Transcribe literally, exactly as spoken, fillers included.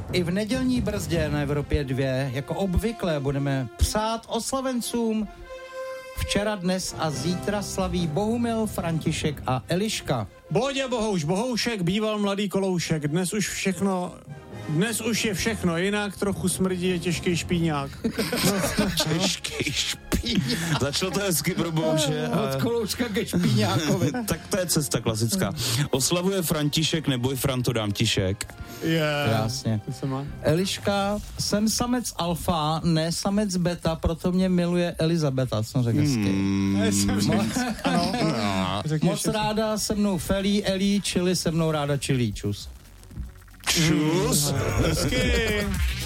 I v nedělní brzdě na Evropě dvě, jako obvykle, budeme psát oslavencům. Včera, dnes a zítra slaví Bohumil, František a Eliška. Bohdě Bohouš, Bohoušek, býval mladý Koloušek, dnes už všechno... Dnes už je všechno jinak, trochu smrdí, je těžký špíňák. Těžký špíňák. Začalo to hezky pro Bohuše. A... Od Kolouška ke špíňákovi. Tak to je cesta klasická. Oslavuje František, neboj Franto, dám tišek. Yeah. Krásně. Eliška, jsem samec alfa, ne samec beta, proto mě miluje Elizabeta, jsem řekl hezky. Hmm. Mo- ano. No. Moc ráda se mnou Felí, Elí, čili se mnou ráda čilí. Čus. Čus. Hezky.